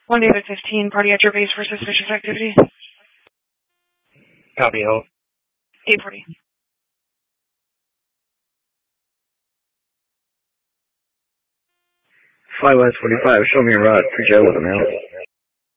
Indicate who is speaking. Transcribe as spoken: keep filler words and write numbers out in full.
Speaker 1: one David fifteen, party at your base for suspicious activity.
Speaker 2: Copy, hold.
Speaker 1: eight forty.
Speaker 3: Five West forty-five, show me a rod for Joe with him out.